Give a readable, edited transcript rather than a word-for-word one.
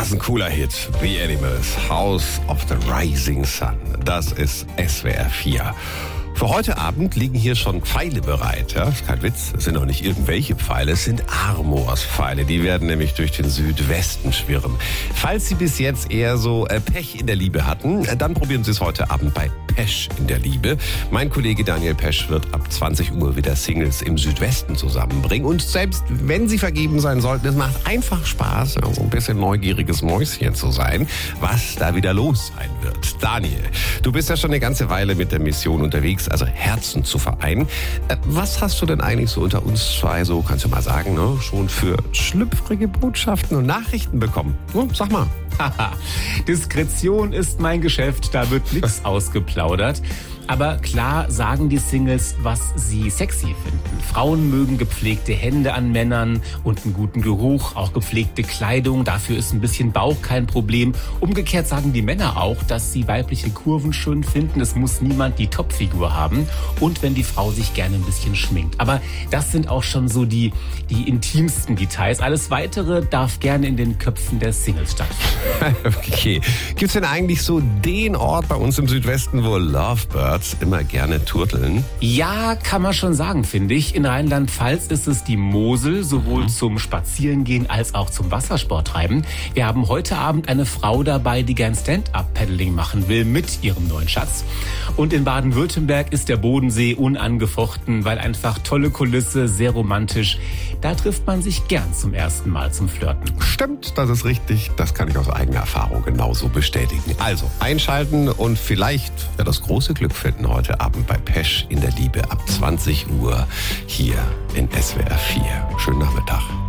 Das ist ein cooler Hit. The Animals, House of the Rising Sun. Das ist SWR 4. Für heute Abend liegen hier schon Pfeile bereit. Ja, ist kein Witz, es sind auch nicht irgendwelche Pfeile, es sind Amors Pfeile. Die werden nämlich durch den Südwesten schwirren. Falls Sie bis jetzt eher so Pech in der Liebe hatten, dann probieren Sie es heute Abend bei Pesch in der Liebe. Mein Kollege Daniel Pesch wird ab 20 Uhr wieder Singles im Südwesten zusammenbringen. Und selbst wenn Sie vergeben sein sollten, es macht einfach Spaß, so ein bisschen neugieriges Mäuschen zu sein, was da wieder los sein wird. Daniel, du bist ja schon eine ganze Weile mit der Mission unterwegs, also Herzen zu vereinen. Was hast du denn eigentlich so unter uns zwei, so kannst du mal sagen, ne, schon für schlüpfrige Botschaften und Nachrichten bekommen? Sag mal. Haha, Diskretion ist mein Geschäft, da wird nichts ausgeplaudert. Aber klar sagen die Singles, was sie sexy finden. Frauen mögen gepflegte Hände an Männern und einen guten Geruch, auch gepflegte Kleidung. Dafür ist ein bisschen Bauch kein Problem. Umgekehrt sagen die Männer auch, dass sie weibliche Kurven schön finden. Es muss niemand die Topfigur haben. Und wenn die Frau sich gerne ein bisschen schminkt. Aber das sind auch schon so die intimsten Details. Alles Weitere darf gerne in den Köpfen der Singles stattfinden. Okay. Gibt's denn eigentlich so den Ort bei uns im Südwesten, wo Lovebirds immer gerne turteln? Ja, kann man schon sagen, finde ich. In Rheinland-Pfalz ist es die Mosel, sowohl zum Spazierengehen als auch zum Wassersport treiben. Wir haben heute Abend eine Frau dabei, die gern Stand-Up-Paddling machen will mit ihrem neuen Schatz. Und in Baden-Württemberg ist der Bodensee unangefochten, weil einfach tolle Kulisse, sehr romantisch. Da trifft man sich gern zum ersten Mal zum Flirten. Stimmt, das ist richtig. Das kann ich aus eigener Erfahrung genauso bestätigen. Also einschalten und vielleicht das große Glück finden heute Abend bei Pesch in der Liebe ab 20 Uhr hier in SWR 4. Schönen Nachmittag.